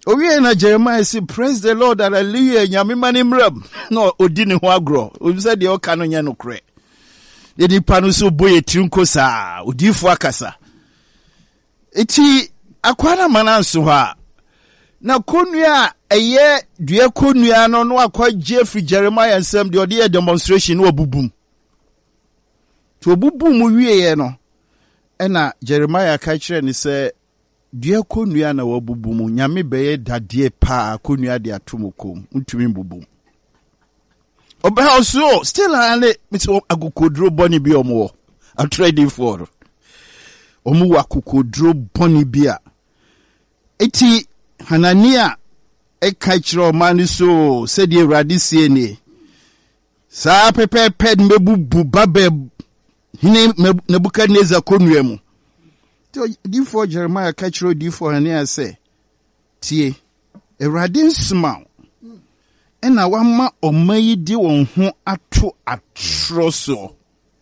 Owie na Jeremiah say, praise the Lord, hallelujah, nyame mani mrem. No, odini ho agro. Obisa de oka no nya no kre. De nipa no so boye tinko sa, odifo akasa. Eti akwana mananso ha. Na konua eye due konua no akwa Jeffrey Jeremiah nsem de ode demonstration no obubum. To obubum wie ye no. Ena Jeremiah ka kire ni se dua konua na wabubum nyame beye dade pa konua de atomokom ntumi mbubum. Oba also still ane mito agokodro boni bi omo a trading for omo wakokodro boni bia eti Hanania eka kire mani so said the radisi ni sa pepe ped mebubu babe hine Nebukadnezar konua mu D4 Jeremiah kachiro D4 Hanania say tie Erade nsma ena wama omayi di won ho ato atroso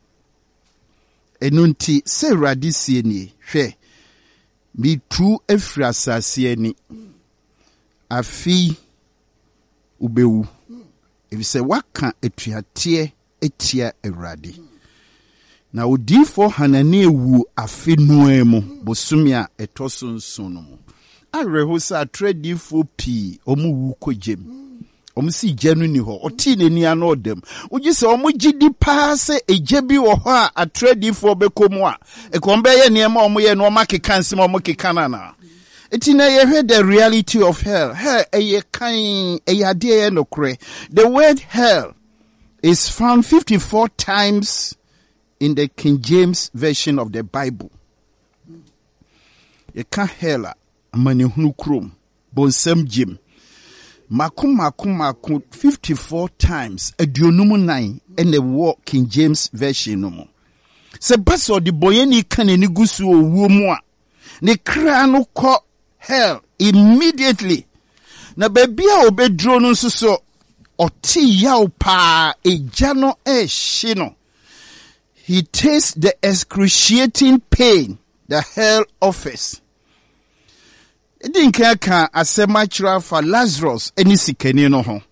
enunti se Erade sie ni hwe mi tu afri asase ani afi ubewu if say waka etuate etia Erade na odifo Hanania wu afi nuemu bosumia etoso nsono mu areho sa tradifo pi omu wu kojem si jenu ni ho oti neni ano odem ogi se omu gidi pa se eje bi wo ho a atradifo bekomu a ekombe ye niema omu ye no makeka nsem omu keka na eti na ye heard the reality of hell eye kan ade ye no kre. The word hell is found 54 times in the King James version of the Bible. Ye kan hell mani hunu krom bonsam jim makum 54 times aduonum 9 in the war King James version no mo se baso de boyeni kan ni gusu owuo mu a ne kra no kɔ hell immediately na babia obedro no nso so oti yaw pa eja no ehye no he tastes the excruciating pain the hell offers. Edinka ka asemachra for Lazarus eni sikani no ho.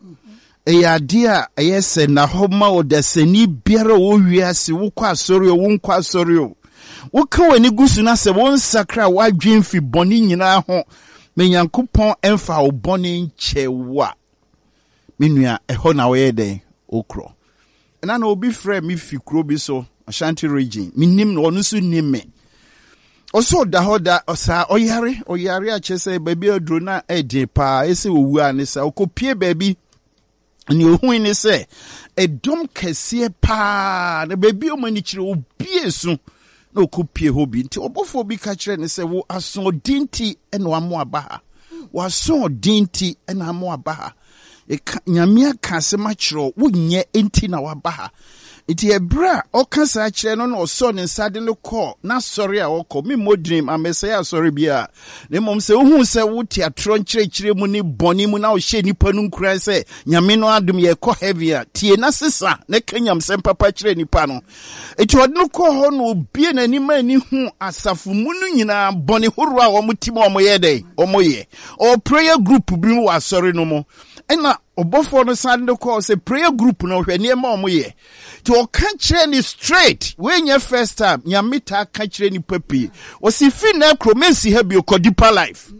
Eyade a yese na homa odasani biara wo wiase wo kwa asori wo nkwa asori o. Wo ka wani gusu na se won sakra wadwen fi boni nyina ho. Me Nyankopon emfa wo boni nchewa. Menua eho na we den okro. Na na obi frɛ me fi kro bi so Ashanti region. Minim no onu so nime. Also da hoda osa oyare a chese baby odro na ede pa ese owu anisa okopie baby ni ohun ni se edom kese pa na baby o mani kire obie su na okopie hobi nti obofo bi ka kire ni se wo aso dinti eno amo abaha wo so dinti eno amo abaha nyamia ka se ma kire wo nye enti na wabaha. Iti ebra okasa kire no no so ne nsade no call na sorry a okọ me modrim amesaya sorry bia ne mom se ohun se wo teatro nkire mu ni boni mu na o hye nipa nu nkura se nyame no adum ye kọ heavy a tie na sesa ne kanyam se papa kire nipa no iti odno kọ ho no obie na ni ma ni hu asafu mu nu nyina boni horo a wo mutima o mo ye dey o mo ye o prayer group bi mu wa sorry no mo ena obofo no sande call se prayer group no hwe ne ma o mo ye to okachire ni straight when your first time nyamita kachire ni papi o si fi na kromensi ha bi okodipa life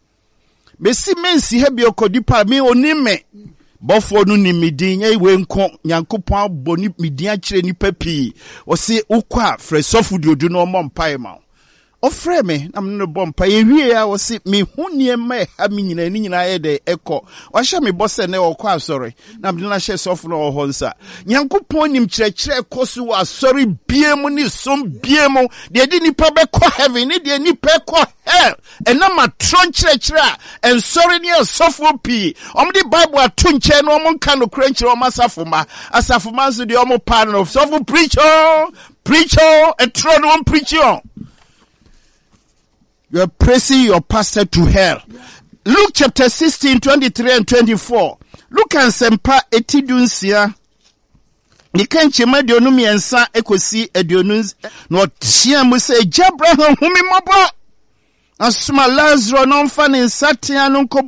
mesi mensi ha bi okodipa me onime bofo no ni midin ye we nko Nyankopon aboni midin akire ni papi o si ukwa fresofu diodu no mo mpae ma ofre me na me bompa ye wie ya wo si me hunie ma ha me nyina ni nyina ye de ekọ wa hye me bosse ne okọ asori na me na hye sofu no ho nsa Nyankopon nim kirekire kosu wa asori biemu ni som biemu de di nipa be kọ heaven ni de nipa kọ hell ena ma tron kirekire en sorry ni sofu pi om di Bible atu nche no om nka no krenchire om asafuma so de om pan of sofu preacher and tron on preacher. You are pressing your pastor to hell. Luke chapter 16, 23 and 24. Luke and Sempa etidunsia. Nikanche madionum yensa ekosi edionus no tia mu se Abraham humi mabo. Asuma Lazarus no mfa ne nsatia no